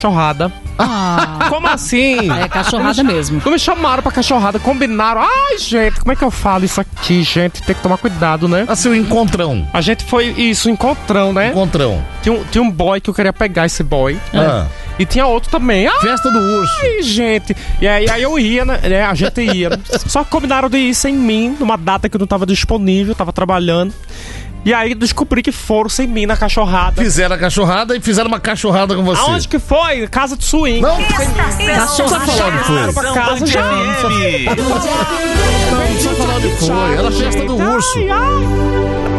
cachorrada. Como assim? É cachorrada mesmo. Não me chamaram pra cachorrada, combinaram. Ai, gente, como é que eu falo isso aqui, gente? Tem que tomar cuidado, né? Assim, o encontrão. A gente foi, isso, encontrão, né? Encontrão. Tinha um boy que eu queria pegar esse boy. E tinha outro também. Festa do urso. Ai, gente. E aí eu ia, né? A gente ia. Só que combinaram de ir sem mim, numa data que eu não tava disponível, tava trabalhando. E aí descobri que foram sem mim na cachorrada. Fizeram a cachorrada e fizeram uma cachorrada com você. Aonde que foi? Casa de swing. Não, Cachorrada foi. Pra casa já. não precisa falar onde foi. Era a festa do urso. Ai.